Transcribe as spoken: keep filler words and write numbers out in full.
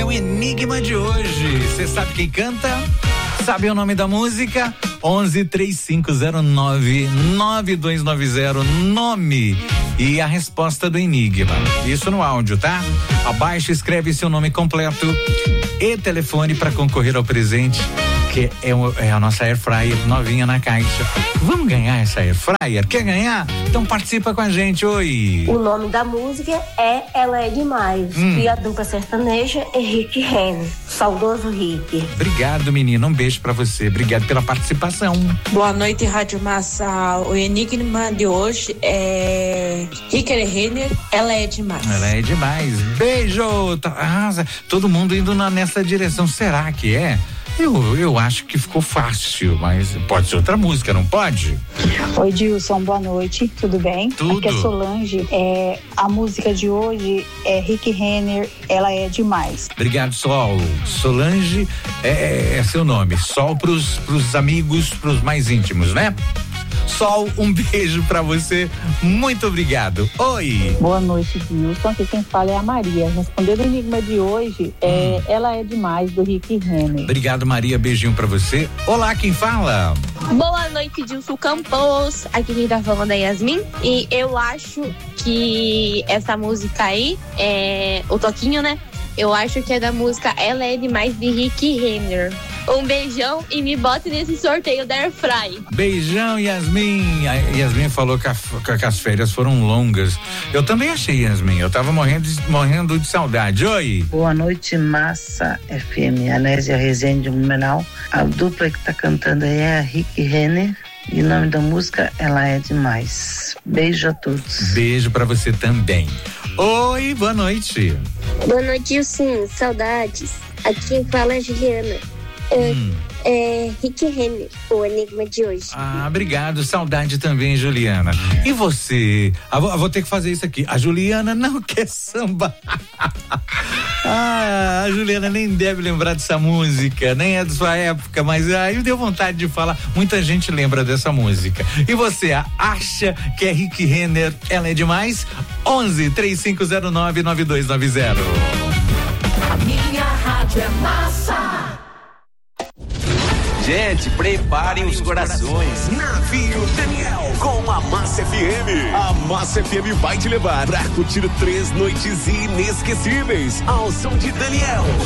é o enigma de hoje. Você sabe quem canta? Sabe o nome da música? onze, três cinco zero nove, nove dois nove zero, nome e a resposta do enigma. Isso no áudio, tá? Abaixo escreve seu nome completo e telefone para concorrer ao presente, que é, o, é a nossa air fryer novinha na caixa. Vamos ganhar essa air fryer? Quer ganhar? Então participa com a gente. Oi. O nome da música é Ela é Demais. Hum. E a dupla sertaneja é Rick Renner. Saudoso Rick. Obrigado, menino. Um beijo pra você. Obrigado pela participação. Boa noite, Rádio Massa. O enigma de hoje é Rick Renner. Ela é demais. Ela é demais. Beijo. Ah, todo mundo indo na, nessa direção. Será que é? Eu, eu acho que ficou fácil, mas pode ser outra música, não pode? Oi, Dilson, boa noite, tudo bem? Tudo. Aqui é Solange, é, a música de hoje é Rick Renner, Ela é Demais. Obrigado, Sol. Solange é, é seu nome, Sol pros, pros amigos, pros mais íntimos, né? Sol, um beijo pra você, muito obrigado. Oi. Boa noite, Dilson, aqui quem fala é a Maria. Respondendo o enigma de hoje, é hum. Ela é Demais, do Rick Renner. Obrigado, Maria, beijinho pra você. Olá, quem fala? Boa noite, Dilson Campos, aqui quem tá falando é Yasmin, e eu acho que essa música aí, é o toquinho, né? Eu acho que é da música Ela é Demais, de Rick Renner. Um beijão e me bote nesse sorteio da Airfry. Beijão, Yasmin. A Yasmin falou que, a, que as férias foram longas. Eu também achei, Yasmin. Eu tava morrendo de, morrendo de saudade. Oi. Boa noite, Massa F M. Anésia Rezende Blumenau. A dupla que tá cantando aí é a Rick Renner. E o nome da música, Ela é Demais. Beijo a todos. Beijo pra você também. Oi, boa noite. Boa noite, Dilson. Saudades. Aqui quem fala é a Juliana. É, hum. é Rick Renner, o enigma de hoje. Ah, obrigado. Saudade também, Juliana. E você? Ah, vou, vou ter que fazer isso aqui. A Juliana não quer samba. Ah, a Juliana nem deve lembrar dessa música, nem é da sua época, mas aí ah, deu vontade de falar. Muita gente lembra dessa música. E você acha que é Rick Renner? Ela é demais? onze, três cinco zero nove, nove dois nove zero. A minha rádio é massa. Gente, preparem os corações. Navio Daniel com a Massa F M. A Massa F M vai te levar pra curtir três noites inesquecíveis ao som de Daniel.